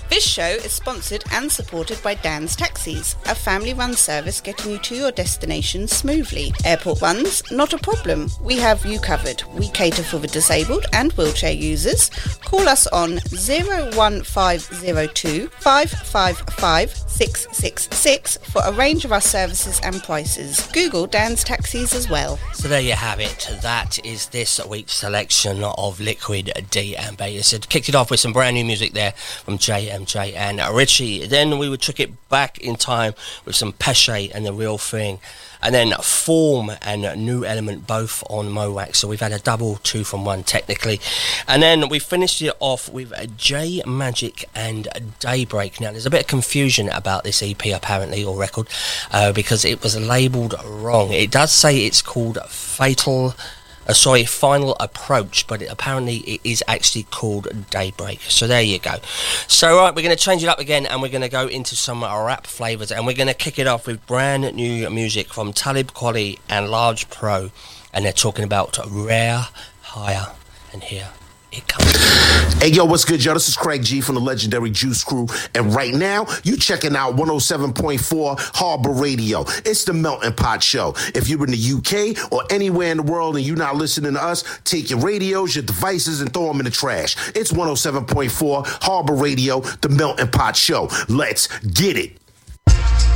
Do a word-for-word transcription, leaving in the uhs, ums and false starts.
This show is sponsored and supported by Dan's Taxis, a family-run service getting you to your destination smoothly. Airport runs? Not a problem. We have you covered. We cater for the disabled and wheelchair users. Call us on zero one five zero two five five five six six six for a range of our services and prices. Google Dan's Taxis as well. So there you have it. That is this week's selection of Liquid D and Bass. It kicked it off with some brand new music there from J M J and Richie. Then we would took it back in time with some Pesce and The Real Thing. And then Form and New Element both on Mowax. So we've had a double two from one technically. And then we finished it off with J Magic and Daybreak. Now there's a bit of confusion about this E P apparently, or record, uh, because it was labelled wrong. It does say it's called Fatal... Uh, sorry, Final Approach, but it, apparently it is actually called Daybreak. So there you go. So right, we're going to change it up again, and we're going to go into some rap flavours, and we're going to kick it off with brand new music from Talib Kweli and Large Pro, and they're talking about Rare, Higher, and here it comes. Hey yo, what's good, yo? This is Craig G from the legendary Juice Crew, and right now you checking out one oh seven point four Harbor Radio. It's the Melting Pot Show. If you're in the U K or anywhere in the world and you're not listening to us, take your radios, your devices, and throw them in the trash. It's one oh seven point four Harbor Radio, the Melting Pot Show. Let's get it.